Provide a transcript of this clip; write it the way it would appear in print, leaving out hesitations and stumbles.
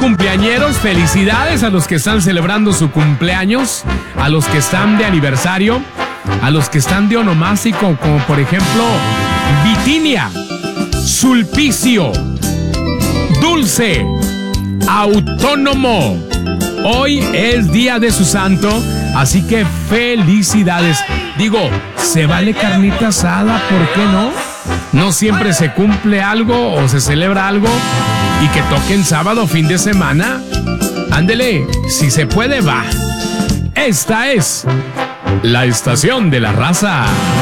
cumpleañeros, felicidades a los que están celebrando su cumpleaños, a los que están de aniversario, a los que están de onomástico, como por ejemplo Vitinia, Sulpicio, Dulce, Autónomo. Hoy es día de su santo, así que felicidades. Digo, se vale carnita asada, ¿por qué no? No siempre se cumple algo o se celebra algo y que toquen sábado, fin de semana. Ándele, si se puede, va. Esta es la estación de la raza.